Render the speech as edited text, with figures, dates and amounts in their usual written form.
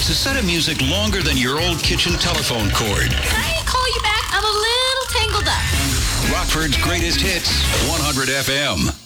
It's a set of music longer than your old kitchen telephone cord. Can I call you back? I'm a little tangled up. Rockford's greatest hits, 100 FM.